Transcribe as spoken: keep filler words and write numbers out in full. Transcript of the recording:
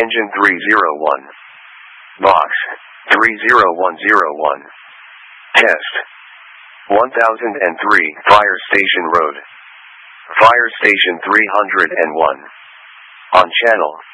Engine three zero one. Box three zero one zero one. Test one thousand three, Fire Station Road. Fire Station three hundred one. On channel